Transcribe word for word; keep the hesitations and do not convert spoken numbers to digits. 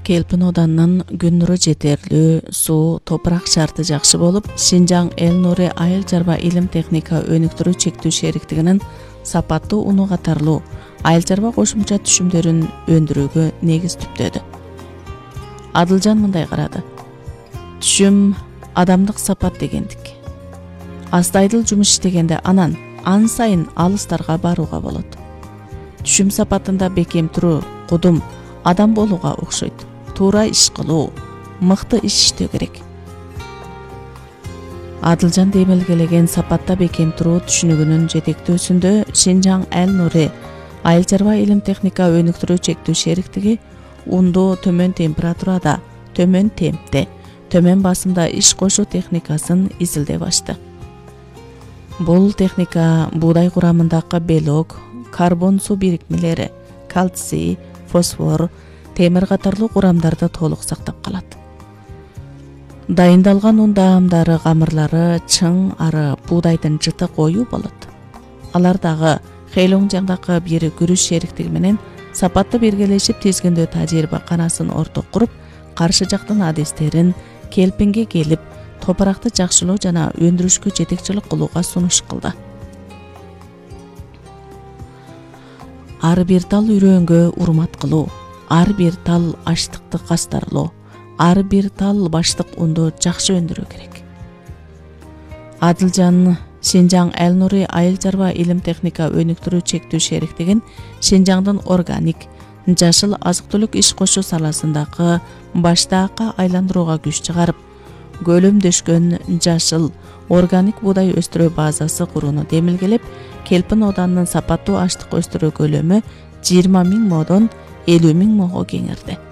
Келпин оданынын күннүрү жетерлүү, суу, топурак шарты жакшы болуп, Шинжаң Эл Нури айыл чарба илим техника өнүктүрүү чектүү шериктигинин сапаттуу уну катарлуу айыл чарба кошумча түшүмдөрүн өндүрүүгө негиз түптөдү. Адылжан мындай карады. Түшүм адамдык сапат дегендик. Астайдыл жумуш иштегенде анан ан сайын алыстарга барууга болот. Түшүм сапатында бекем туруу, кудум, адам болууга окшойт. Туура иш кылуу, мыкты иш иштөө керек. Адылжан демелгелеген сапатта бекем туруу түшүнүгүнүн жетектөөсүндө Шинжаң Эл Нури айыл чарба илим техника өнүктүрүү чектүү шериктиги унду төмөн температурада, төмөн темпте, төмөн басымда иш кошуу техникасын изилдеп ачты. Бул техника буудай курамындагы белок, карбон суу бирикмелери, кальций, фосфор, темир катарлуу курамдарды толук сактап калат. Дайындалган ун даамдары, камырлары чың, ары буудайдын жыты коюу болот. Алар дагы Хэйлоңжаңдагы бир күрүш шериктиги менен сапатты биргелешип тизгиндөө тажрыйба канасын орток куруп, каршы жактын адистерин келпинге келип, топуракты жакшылоо жана өндүрүшкө жетекчилик кылууга сунуш кылды. Ар бир тал үрөөнгө урмат кылуу, ар бир тал аштыкты кастарлоо, ар бир тал баштык унду жакшы өндүрүү керек. Адылжан Шинжаң Эл Нури айыл чарба илим техника өнүктүрүү чектүү шериктигин Шинжаңдын органик, жашыл азык-түлүк иш кошуу саласындагы баштаакка айландырууга күч чыгарып, көлөмдөшкөн жашыл органик буудай өстүрүү базасы курууну демилгелеп, Келпин оданынын сапаттуу аштык өстүрүү көлөмү жыйырма миң модон элүү миң мого кеңирди.